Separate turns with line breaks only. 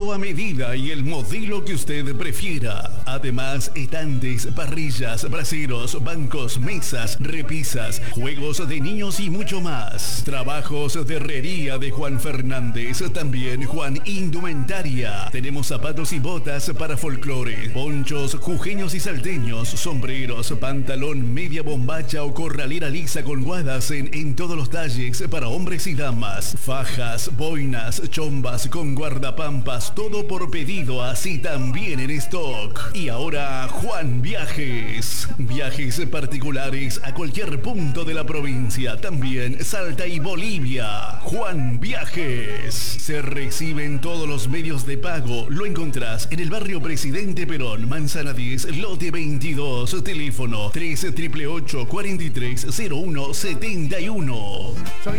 Todo a medida y el modelo que usted prefiera. Además, estantes, parrillas, braseros, bancos, mesas, repisas, juegos de niños y mucho más. Trabajos de herrería de Juan Fernández, también Juan Indumentaria. Tenemos zapatos y botas para folclore, ponchos, jujeños y salteños, sombreros, pantalón, media bombacha o corralera lisa con guadas en todos los talles para hombres y damas. Fajas, boinas, chombas con guardapampas, todo por pedido, así también en stock. Y ahora Juan Viajes. Viajes particulares a cualquier punto de la provincia, también Salta y Bolivia. Juan Viajes. Se reciben todos los medios de pago. Lo encontrás en el barrio Presidente Perón, Manzana 10, lote 22, teléfono 3 888 43 01 71.